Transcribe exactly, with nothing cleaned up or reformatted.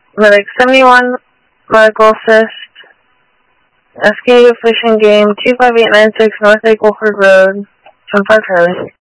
Medic seventy-one, medical assist. Escape fishing game two five eight nine six North Lake Wolford Road, twenty-five Charlie.